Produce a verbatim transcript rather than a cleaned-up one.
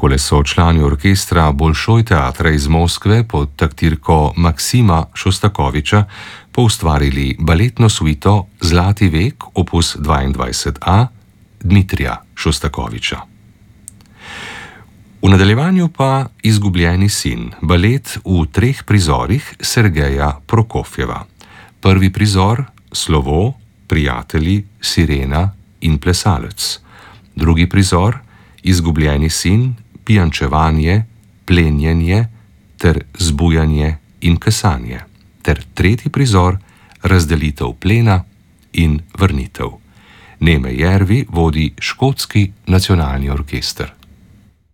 Takole so člani orkestra Bolšoj teatra iz Moskve pod taktirko Maksima Šostakoviča poustvarili baletno suito Zlati vek opus dvaindvajset a Dmitrija Šostakoviča. V nadaljevanju pa Izgubljeni sin, balet v treh prizorih Sergeja Prokofjeva. Prvi prizor Slovo, Prijatelji, Sirena in Plesalec. Drugi prizor Izgubljeni sin, Pijančevanje, Plenjenje ter Zbujanje in kesanje. Ter tretji prizor Razdelitev plena in vrnitev. Neme Jervi vodi Škotski nacionalni orkester.